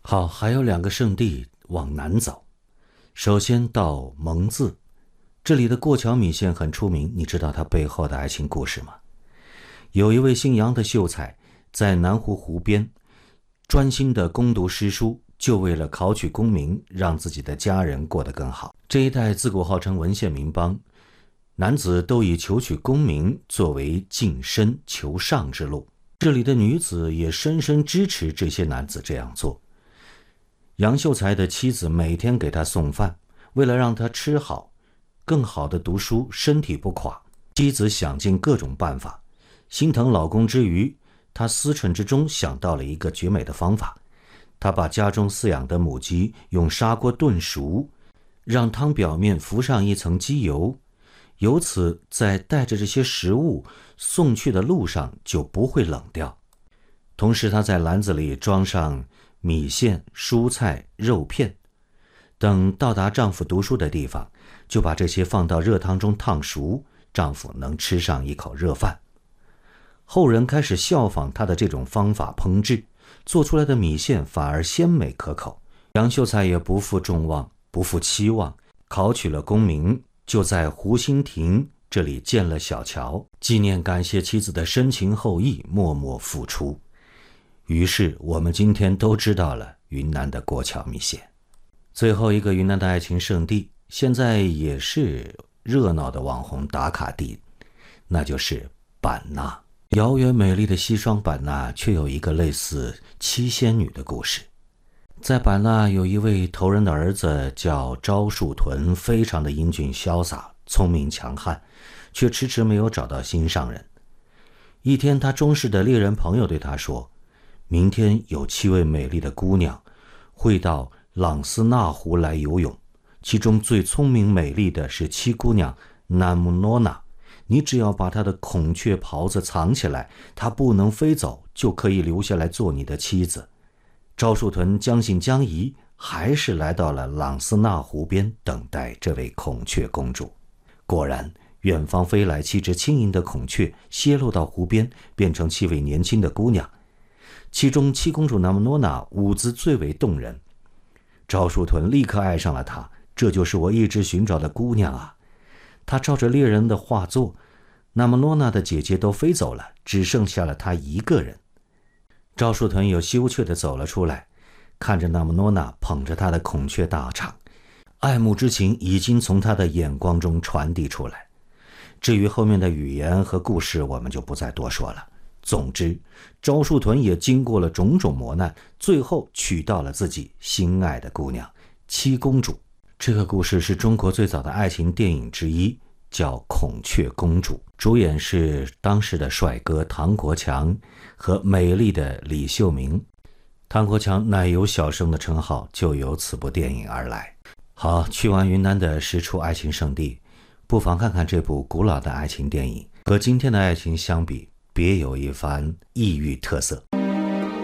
好，还有2个圣地往南走。首先到蒙自，这里的过桥米线很出名，你知道它背后的爱情故事吗？有一位姓杨的秀才在南湖湖边专心地攻读诗书，就为了考取功名，让自己的家人过得更好。这一带自古号称文献名邦，男子都以求取功名作为晋升求上之路，这里的女子也深深支持这些男子这样做。杨秀才的妻子每天给他送饭，为了让他吃好，更好的读书，身体不垮，妻子想尽各种办法。心疼老公之余，她思忖之中想到了一个绝美的方法。她把家中饲养的母鸡用砂锅炖熟，让汤表面浮上一层鸡油，由此在带着这些食物送去的路上就不会冷掉。同时她在篮子里装上米线、蔬菜、肉片，等到达丈夫读书的地方，就把这些放到热汤中烫熟，丈夫能吃上一口热饭。后人开始效仿她的这种方法烹制，做出来的米线反而鲜美可口。杨秀才也不负众望，不负期望，考取了功名，就在湖心亭这里建了小桥，纪念感谢妻子的深情厚谊，默默付出。于是我们今天都知道了云南的过桥米线。最后一个云南的爱情圣地，现在也是热闹的网红打卡地，那就是版纳。遥远美丽的西双版纳却有一个类似七仙女的故事。在版纳有一位头人的儿子叫昭树屯，非常的英俊潇洒，聪明强悍，却迟迟没有找到心上人。一天，他忠实的猎人朋友对他说，明天有7位美丽的姑娘会到朗斯纳湖来游泳，其中最聪明美丽的是七姑娘南木诺娜，你只要把她的孔雀袍子藏起来，她不能飞走，就可以留下来做你的妻子。昭树屯将信将疑，还是来到了朗斯纳湖边等待这位孔雀公主。果然，远方飞来7只轻盈的孔雀，泄露到湖边，变成7位年轻的姑娘。其中七公主南木诺娜舞姿最为动人，昭树屯立刻爱上了她，这就是我一直寻找的姑娘啊！他照着猎人的话做，南木诺娜的姐姐都飞走了，只剩下了他一个人。昭树屯有羞怯地走了出来，看着南木诺娜捧着他的孔雀大氅，爱慕之情已经从他的眼光中传递出来。至于后面的语言和故事，我们就不再多说了。总之，昭树屯也经过了种种磨难，最后娶到了自己心爱的姑娘七公主。这个故事是中国最早的爱情电影之一，叫《孔雀公主》，主演是当时的帅哥唐国强和美丽的李秀明。唐国强奶油小生的称号就由此部电影而来。好，去完云南的10处爱情圣地，不妨看看这部古老的爱情电影，和今天的爱情相比，别有一番异域特色。